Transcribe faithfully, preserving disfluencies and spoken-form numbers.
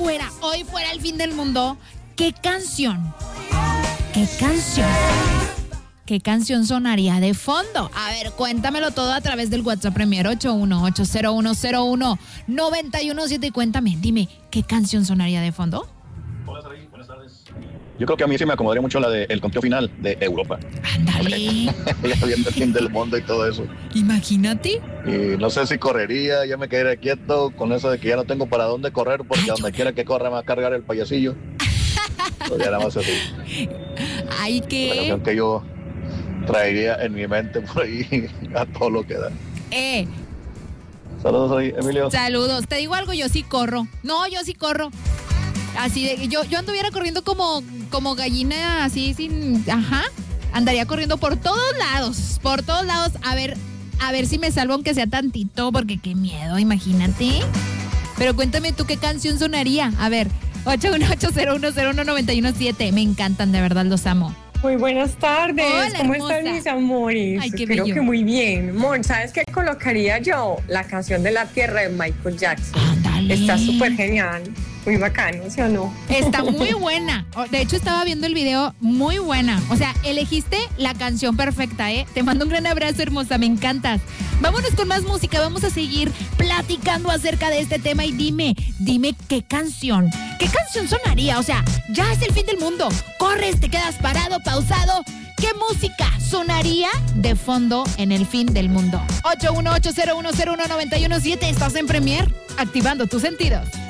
fuera, hoy fuera el fin del mundo, ¿qué canción? ¿Qué canción? ¿Qué canción sonaría de fondo? A ver, cuéntamelo todo a través del WhatsApp Premier ocho uno ocho cero uno cero uno nueve uno siete. Cuéntame, dime, ¿qué canción sonaría de fondo? Hola, Saray, buenas tardes. Yo creo que a mí sí me acomodaría mucho la de El Conteo Final de Europa. Ándale. Ya viendo el fin del mundo y todo eso. Imagínate. Y no sé si correría, ya me quedaría quieto con eso de que ya no tengo para dónde correr porque Ay, a donde yo... quiera que corra me va a cargar el payasillo. Pues ya nada más así. Ay, La ¿qué? canción que yo traería en mi mente por ahí a todo lo que da. Eh, Saludos ahí, Emilio. saludos. Te digo algo, yo sí corro. No, yo sí corro. Así de, yo, yo anduviera corriendo como, como gallina, así sin, ajá, andaría corriendo por todos lados, por todos lados, a ver, a ver si me salvo aunque sea tantito, porque qué miedo, imagínate. Pero cuéntame tú qué canción sonaría, a ver, ocho uno ocho cero uno cero uno nueve uno siete, me encantan, de verdad, los amo. Muy buenas tardes. Hola, ¿Cómo hermosa. están mis amores? Ay, qué Espero bello. que muy bien. Mon, ¿sabes qué colocaría yo? La canción de La Tierra de Michael Jackson. Ándale. Está súper genial. Muy bacano, ¿sí o no? Está muy buena. De hecho, estaba viendo el video, muy buena. O sea, elegiste la canción perfecta, ¿eh? Te mando un gran abrazo, hermosa, me encantas. Vámonos con más música, vamos a seguir platicando acerca de este tema y dime, dime qué canción, qué canción sonaría. O sea, ya es el fin del mundo. Corres, te quedas parado, pausado. ¿Qué música sonaría de fondo en el fin del mundo? ocho uno ocho cero uno cero uno nueve uno siete, estás en Premier, activando tus sentidos.